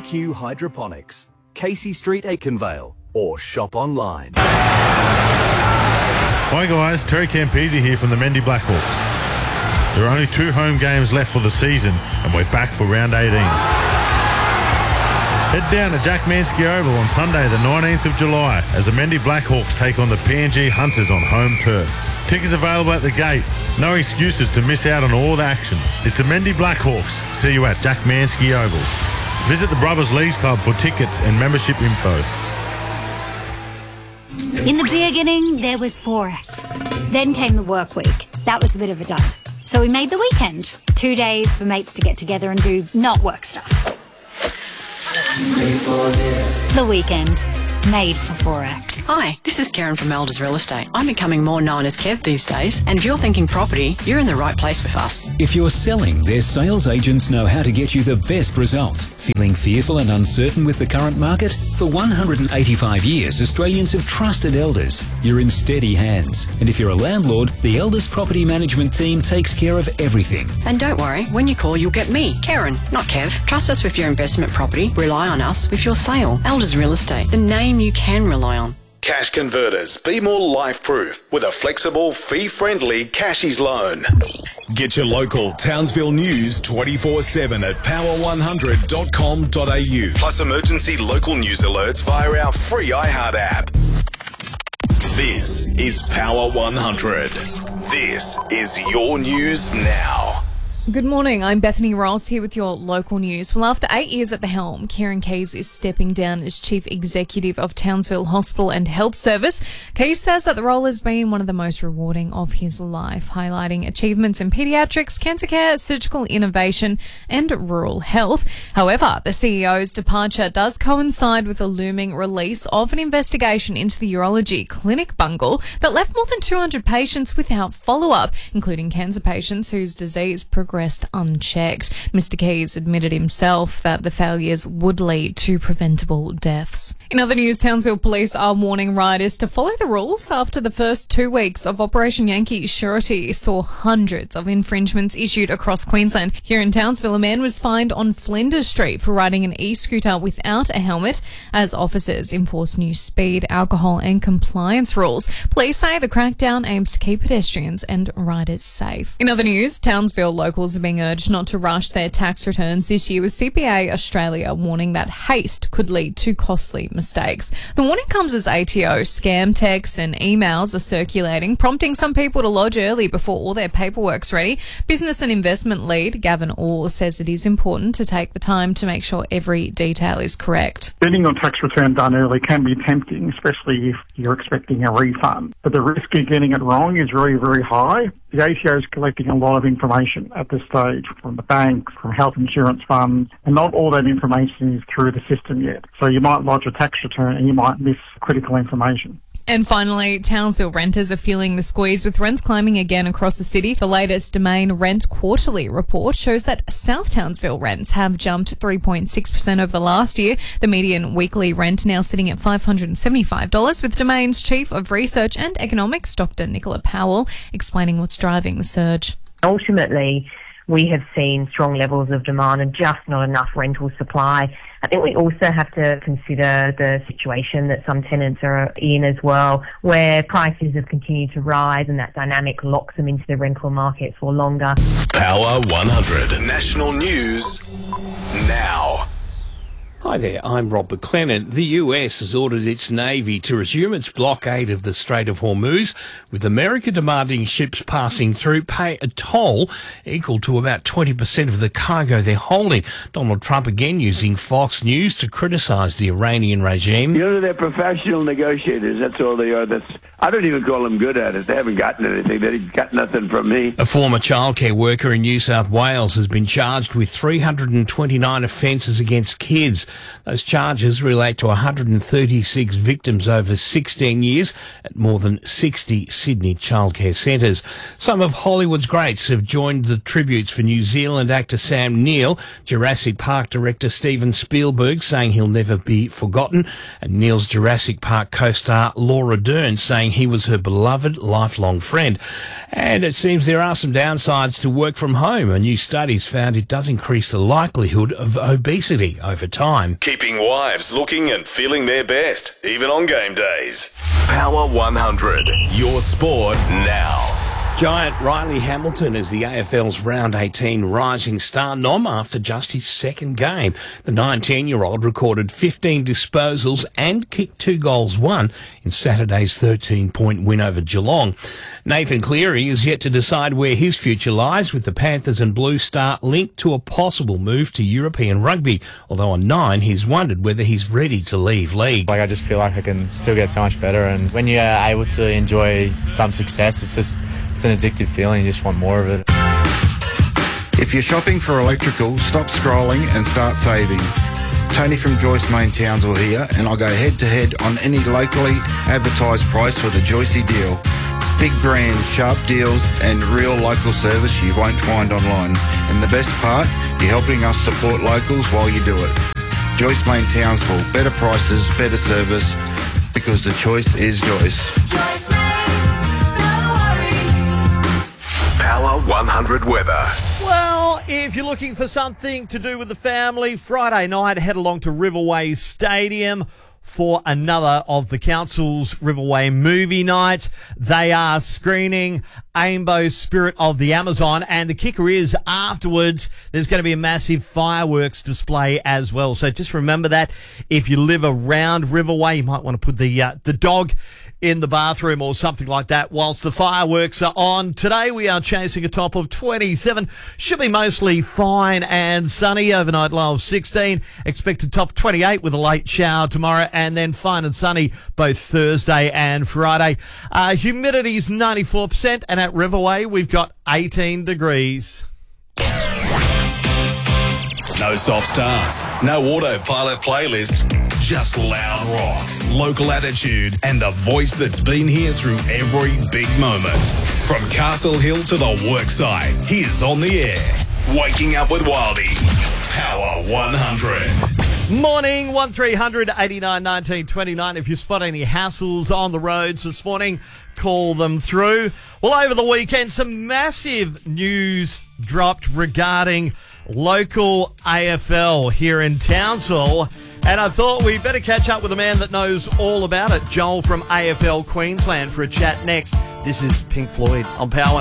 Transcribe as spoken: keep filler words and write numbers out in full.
Q Hydroponics, Casey Street, Aikenvale, or shop online. Hi guys, Terry Campese here from the Mendy Blackhawks. There are only two home games left for the season and we're back for round eighteen. Head down to Jack Manske Oval on Sunday the nineteenth of July as the Mendy Blackhawks take on the P N G Hunters on home turf. Tickets available at the gate. No excuses to miss out on all the action. It's the Mendy Blackhawks. See you at Jack Manske Oval. Visit the Brothers Leagues Club for tickets and membership info. In the beginning, there was Forex. Then came the work week. That was a bit of a dud. So we made the weekend. Two days for mates to get together and do not work stuff. The weekend. Made for Forex. Hi, this is Karen from Elders Real Estate. I'm becoming more known as Kev these days, and if you're thinking property, you're in the right place with us. If you're selling, their sales agents know how to get you the best result. Feeling fearful and uncertain with the current market? For one hundred eighty-five years, Australians have trusted Elders. You're in steady hands. And if you're a landlord, the Elders Property Management team takes care of everything. And don't worry, when you call, you'll get me, Karen, not Kev. Trust us with your investment property. Rely on us with your sale. Elders Real Estate, the name you can rely on. Cash Converters, be more life-proof with a flexible, fee-friendly Cashies loan. Get your local Townsville news twenty-four seven at power one hundred dot com dot a u. Plus emergency local news alerts via our free iHeart app. This is Power one hundred. This is your news now. Good morning, I'm Bethany Ross here with your local news. Well, after eight years at the helm, Kieran Keyes is stepping down as Chief Executive of Townsville Hospital and Health Service. Keyes says that the role has been one of the most rewarding of his life, highlighting achievements in paediatrics, cancer care, surgical innovation and rural health. However, the C E O's departure does coincide with the looming release of an investigation into the urology clinic bungle that left more than two hundred patients without follow-up, including cancer patients whose disease progressed progressed unchecked. Mister Keyes admitted himself that the failures would lead to preventable deaths. In other news, Townsville Police are warning riders to follow the rules after the first two weeks of Operation Yankee Surety saw hundreds of infringements issued across Queensland. Here in Townsville, a man was fined on Flinders Street for riding an e-scooter without a helmet as officers enforce new speed, alcohol and compliance rules. Police say the crackdown aims to keep pedestrians and riders safe. In other news, Townsville locals are being urged not to rush their tax returns this year, with C P A Australia warning that haste could lead to costly mistakes. The warning comes as A T O scam texts and emails are circulating, prompting some people to lodge early before all their paperwork's ready. Business and investment lead Gavin Orr says it is important to take the time to make sure every detail is correct. Getting your tax return done early can be tempting, especially if you're expecting a refund. But the risk of getting it wrong is very, very high. The A T O is collecting a lot of information at this stage from the banks, from health insurance funds, and not all that information is through the system yet. So you might lodge a tax return and you might miss critical information. And finally, Townsville renters are feeling the squeeze with rents climbing again across the city. The latest Domain Rent Quarterly report shows that South Townsville rents have jumped three point six percent over the last year. The median weekly rent now sitting at five hundred seventy-five dollars, with Domain's Chief of Research and Economics, Doctor Nicola Powell, explaining what's driving the surge. Ultimately, we have seen strong levels of demand and just not enough rental supply. I think we also have to consider the situation that some tenants are in as well, where prices have continued to rise and that dynamic locks them into the rental market for longer. Power one hundred National News now. Hi there, I'm Rob McLennan. The U S has ordered its Navy to resume its blockade of the Strait of Hormuz, with America demanding ships passing through pay a toll equal to about twenty percent of the cargo they're holding. Donald Trump again using Fox News to criticise the Iranian regime. You know, they're professional negotiators. That's all they are. That's I don't even call them good at it. They haven't gotten anything. They've got nothing from me. A former childcare worker in New South Wales has been charged with three hundred twenty-nine offences against kids. Those charges relate to one hundred thirty-six victims over sixteen years at more than sixty Sydney childcare centres. Some of Hollywood's greats have joined the tributes for New Zealand actor Sam Neill, Jurassic Park director Steven Spielberg saying he'll never be forgotten, and Neill's Jurassic Park co-star Laura Dern saying he was her beloved lifelong friend. And it seems there are some downsides to work from home. A new study's found it does increase the likelihood of obesity over time. nine. Keeping wives looking and feeling their best, even on game days. Power one hundred, your sport now. Giant Riley Hamilton is the A F L's Round eighteen Rising Star nom after just his second game. The nineteen-year-old recorded fifteen disposals and kicked two goals won in Saturday's thirteen-point win over Geelong. Nathan Cleary is yet to decide where his future lies, with the Panthers and Blue Star linked to a possible move to European rugby, although on Nine he's wondered whether he's ready to leave league. Like, I just feel like I can still get so much better, and when you're able to enjoy some success, it's just it's an addictive feeling. You just want more of it. If you're shopping for electrical, stop scrolling and start saving. Tony from Joyce Main Townsville here, and I'll go head to head on any locally advertised price with a Joycey deal. Big brands, sharp deals and real local service you won't find online. And the best part, you're helping us support locals while you do it. Joyce Main Townsville, better prices, better service, because the choice is Joyce. Joyce Power one hundred weather. Well, if you're looking for something to do with the family, Friday night, head along to Riverway Stadium for another of the council's Riverway movie nights. They are screening Aimbo Spirit of the Amazon, and the kicker is afterwards there's going to be a massive fireworks display as well. So just remember that if you live around Riverway, you might want to put the uh, the dog in the bathroom or something like that whilst the fireworks are on. Today we are chasing a top of twenty-seven. Should be mostly fine and sunny. Overnight low of sixteen. Expected top twenty-eight with a late shower tomorrow, and then fine and sunny both Thursday and Friday. Uh, humidity's ninety-four percent, and at Riverway we've got eighteen degrees. No soft starts, no autopilot playlists, just loud rock, local attitude, and the voice that's been here through every big moment. From Castle Hill to the worksite, here's On the Air. Waking Up with Wildy. Power one hundred. Morning, one three hundred eighty-nine nineteen twenty-nine. If you spot any hassles on the roads this morning, call them through. Well, over the weekend, some massive news dropped regarding local A F L here in Townsville, and I thought we'd better catch up with a man that knows all about it, Joel from A F L Queensland, for a chat next. This is Pink Floyd on Power one hundred.